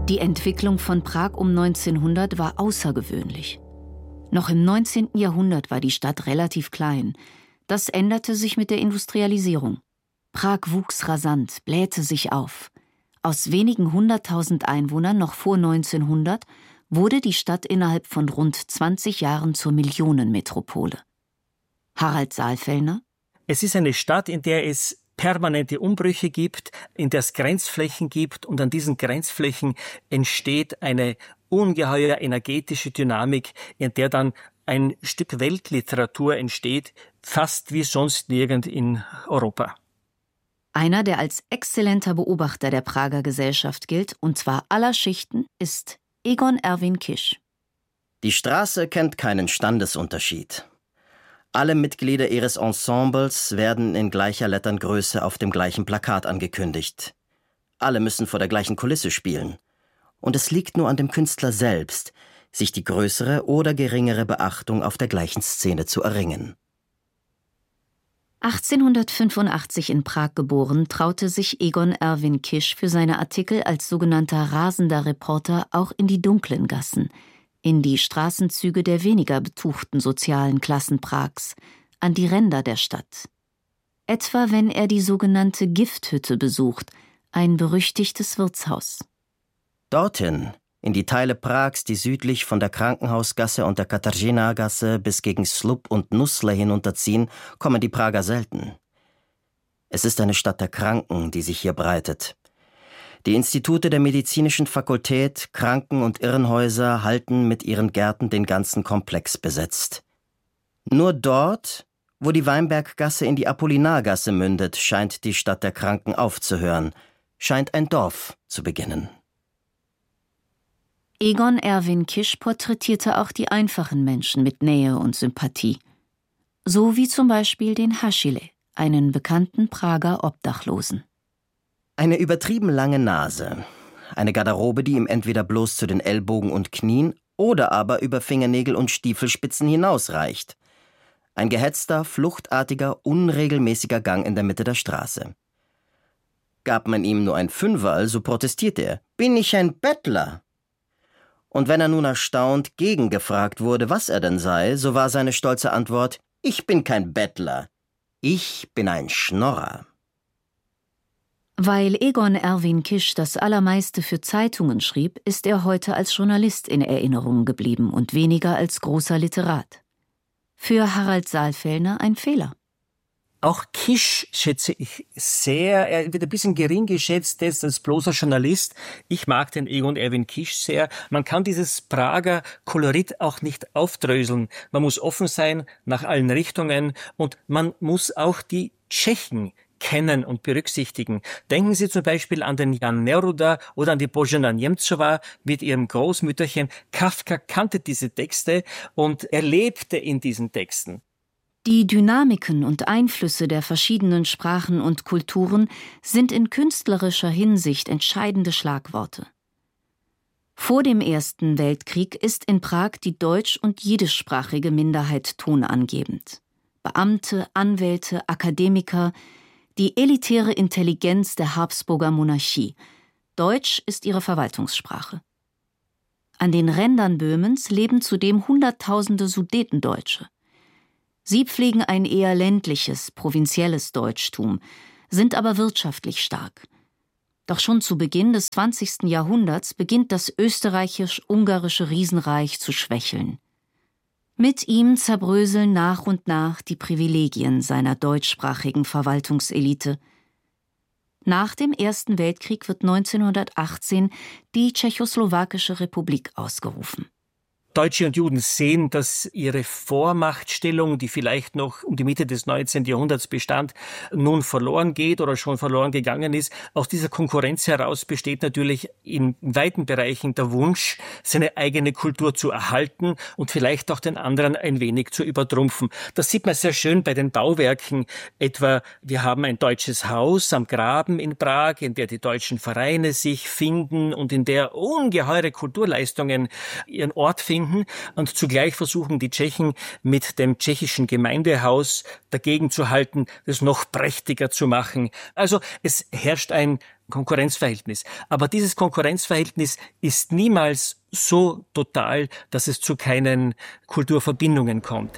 Die Entwicklung von Prag um 1900 war außergewöhnlich. Noch im 19. Jahrhundert war die Stadt relativ klein. Das änderte sich mit der Industrialisierung. Prag wuchs rasant, blähte sich auf. Aus wenigen 100.000 Einwohnern noch vor 1900 wurde die Stadt innerhalb von rund 20 Jahren zur Millionenmetropole. Harald Saalfellner: Es ist eine Stadt, in der es permanente Umbrüche gibt, in der es Grenzflächen gibt, und an diesen Grenzflächen entsteht eine ungeheuer energetische Dynamik, in der dann ein Stück Weltliteratur entsteht, fast wie sonst nirgend in Europa. Einer, der als exzellenter Beobachter der Prager Gesellschaft gilt, und zwar aller Schichten, ist Egon Erwin Kisch. Die Straße kennt keinen Standesunterschied. Alle Mitglieder ihres Ensembles werden in gleicher Letterngröße auf dem gleichen Plakat angekündigt. Alle müssen vor der gleichen Kulisse spielen. Und es liegt nur an dem Künstler selbst, sich die größere oder geringere Beachtung auf der gleichen Szene zu erringen. 1885 in Prag geboren, traute sich Egon Erwin Kisch für seine Artikel als sogenannter rasender Reporter auch in die dunklen Gassen, in die Straßenzüge der weniger betuchten sozialen Klassen Prags, an die Ränder der Stadt. Etwa wenn er die sogenannte Gifthütte besucht, ein berüchtigtes Wirtshaus. Dorthin, in die Teile Prags, die südlich von der Krankenhausgasse und der Katarzyna-Gasse bis gegen Slub und Nusle hinunterziehen, kommen die Prager selten. Es ist eine Stadt der Kranken, die sich hier breitet. Die Institute der medizinischen Fakultät, Kranken- und Irrenhäuser halten mit ihren Gärten den ganzen Komplex besetzt. Nur dort, wo die Weinberggasse in die Apollinargasse mündet, scheint die Stadt der Kranken aufzuhören, scheint ein Dorf zu beginnen. Egon Erwin Kisch porträtierte auch die einfachen Menschen mit Nähe und Sympathie. So wie zum Beispiel den Haschile, einen bekannten Prager Obdachlosen. Eine übertrieben lange Nase, eine Garderobe, die ihm entweder bloß zu den Ellbogen und Knien oder aber über Fingernägel und Stiefelspitzen hinausreicht. Ein gehetzter, fluchtartiger, unregelmäßiger Gang in der Mitte der Straße. Gab man ihm nur ein Fünferl, so protestierte er. »Bin ich ein Bettler?« Und wenn er nun erstaunt gegengefragt wurde, was er denn sei, so war seine stolze Antwort: »Ich bin kein Bettler, ich bin ein Schnorrer.« Weil Egon Erwin Kisch das Allermeiste für Zeitungen schrieb, ist er heute als Journalist in Erinnerung geblieben und weniger als großer Literat. Für Harald Saalfellner ein Fehler. Auch Kisch schätze ich sehr. Er wird ein bisschen gering geschätzt jetzt als bloßer Journalist. Ich mag den Egon Erwin Kisch sehr. Man kann dieses Prager Kolorit auch nicht aufdröseln. Man muss offen sein nach allen Richtungen und man muss auch die Tschechen kennen und berücksichtigen. Denken Sie zum Beispiel an den Jan Neruda oder an die Božena Němcová mit ihrem Großmütterchen. Kafka kannte diese Texte und er lebte in diesen Texten. Die Dynamiken und Einflüsse der verschiedenen Sprachen und Kulturen sind in künstlerischer Hinsicht entscheidende Schlagworte. Vor dem Ersten Weltkrieg ist in Prag die deutsch- und jiddischsprachige Minderheit tonangebend. Beamte, Anwälte, Akademiker, die elitäre Intelligenz der Habsburger Monarchie. Deutsch ist ihre Verwaltungssprache. An den Rändern Böhmens leben zudem Hunderttausende Sudetendeutsche. Sie pflegen ein eher ländliches, provinzielles Deutschtum, sind aber wirtschaftlich stark. Doch schon zu Beginn des 20. Jahrhunderts beginnt das österreichisch-ungarische Riesenreich zu schwächeln. Mit ihm zerbröseln nach und nach die Privilegien seiner deutschsprachigen Verwaltungselite. Nach dem Ersten Weltkrieg wird 1918 die Tschechoslowakische Republik ausgerufen. Deutsche und Juden sehen, dass ihre Vormachtstellung, die vielleicht noch um die Mitte des 19. Jahrhunderts bestand, nun verloren geht oder schon verloren gegangen ist. Aus dieser Konkurrenz heraus besteht natürlich in weiten Bereichen der Wunsch, seine eigene Kultur zu erhalten und vielleicht auch den anderen ein wenig zu übertrumpfen. Das sieht man sehr schön bei den Bauwerken. Etwa, wir haben ein deutsches Haus am Graben in Prag, in der die deutschen Vereine sich finden und in der ungeheure Kulturleistungen ihren Ort finden. stattfinden und zugleich versuchen die Tschechen mit dem tschechischen Gemeindehaus dagegen zu halten, das noch prächtiger zu machen. Also es herrscht ein Konkurrenzverhältnis. Aber dieses Konkurrenzverhältnis ist niemals so total, dass es zu keinen Kulturverbindungen kommt.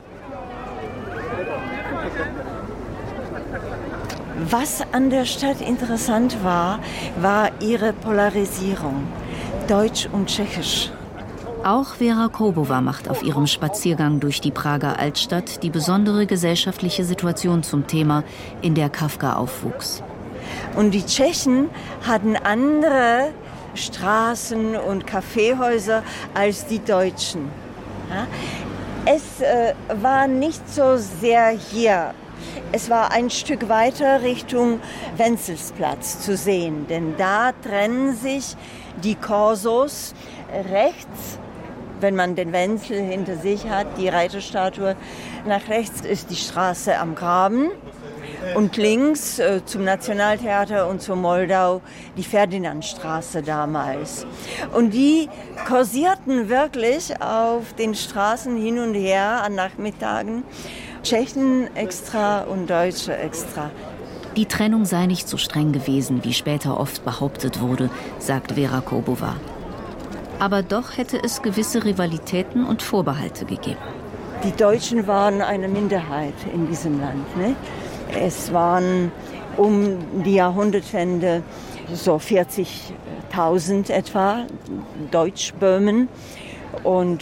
Was an der Stadt interessant war, war ihre Polarisierung, Deutsch und Tschechisch. Auch Vera Koubová macht auf ihrem Spaziergang durch die Prager Altstadt die besondere gesellschaftliche Situation zum Thema, in der Kafka aufwuchs. Und die Tschechen hatten andere Straßen und Kaffeehäuser als die Deutschen. Ja? Es war nicht so sehr hier. Es war ein Stück weiter Richtung Wenzelsplatz zu sehen, denn da trennen sich die Korsos rechts, wenn man den Wenzel hinter sich hat, die Reiterstatue. Nach rechts ist die Straße am Graben und links zum Nationaltheater und zur Moldau die Ferdinandstraße damals. Und die kursierten wirklich auf den Straßen hin und her an Nachmittagen. Tschechen extra und Deutsche extra. Die Trennung sei nicht so streng gewesen, wie später oft behauptet wurde, sagt Vera Koubová. Aber doch hätte es gewisse Rivalitäten und Vorbehalte gegeben. Die Deutschen waren eine Minderheit in diesem Land. Ne? Es waren um die Jahrhundertwende so 40.000 etwa Deutschböhmen und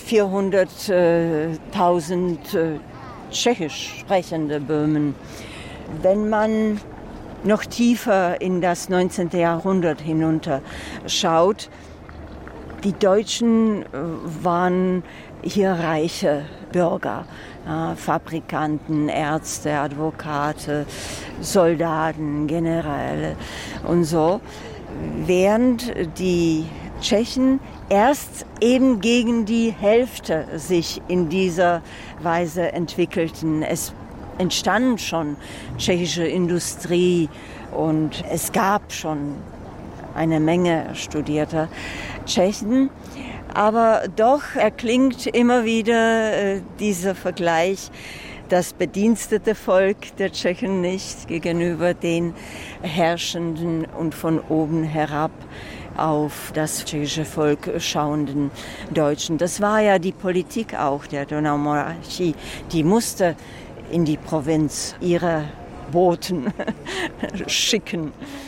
400.000 tschechisch sprechende Böhmen. Wenn man noch tiefer in das 19. Jahrhundert hinunter schaut, die Deutschen waren hier reiche Bürger, Fabrikanten, Ärzte, Advokate, Soldaten, Generäle und so, während die Tschechen erst eben gegen die Hälfte sich in dieser Weise entwickelten. Es entstand schon tschechische Industrie und es gab schon eine Menge studierter Tschechen. Aber doch erklingt immer wieder dieser Vergleich, das bedienstete Volk der Tschechen nicht gegenüber den herrschenden und von oben herab auf das tschechische Volk schauenden Deutschen. Das war ja die Politik auch der Donaumonarchie. Die musste in die Provinz ihre Boten schicken.